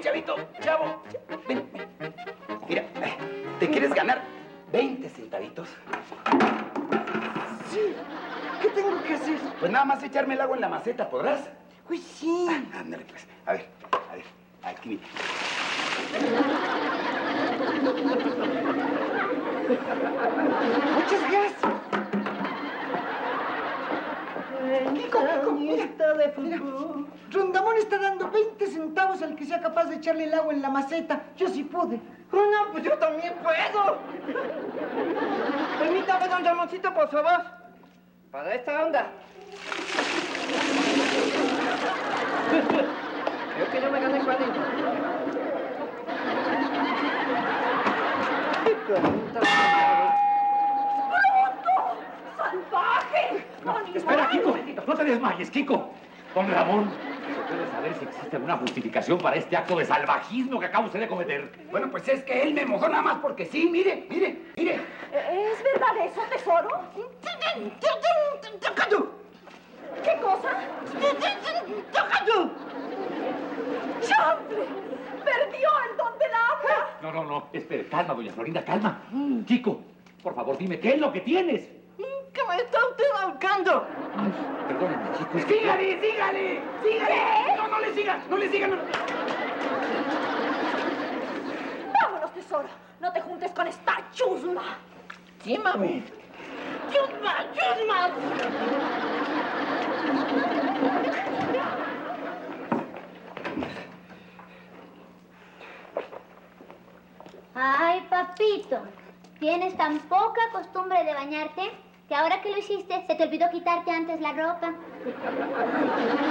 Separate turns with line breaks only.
chavito, chavo. Ven, ven. Mira, ¿te quieres ganar 20 centavitos?
Sí. ¿Qué tengo que hacer?
Pues nada más echarme el agua en la maceta, ¿podrás?
Uy, sí.
Ándale, pues. A ver. Aquí mira.
Muchas gracias. Kiko, mira. Rondamón está dando 20 centavos al que sea capaz de echarle el agua en la maceta. Yo sí pude.
No, pues yo también puedo. Permítame, don Ramoncito, por favor. Para esta onda. Creo que yo me gané 40.
¡Salvaje!
No, espera, Kiko, no te desmayes, Kiko. Don Ramón, ¿se puede saber si existe alguna justificación para este acto de salvajismo que acaba usted de cometer?
Bueno, pues es que él me mojó nada más porque sí, mire.
¿Es verdad eso, tesoro? ¿Qué cosa? ¡Chanfle! ¡Perdió el don del agua!
No, espere, calma, doña Florinda, calma. Kiko, por favor, dime, ¿qué es lo que tienes?
¿Qué me está usted ahorcando?
Ay, perdóname, chico.
¡Sígale!
¿Qué?
No le siga.
¡Vámonos, tesoro! No te juntes con esta chusma.
Sí, mami. ¡Chusma!
Ay, papito, tienes tan poca costumbre de bañarte que ahora que lo hiciste se te olvidó quitarte antes la ropa.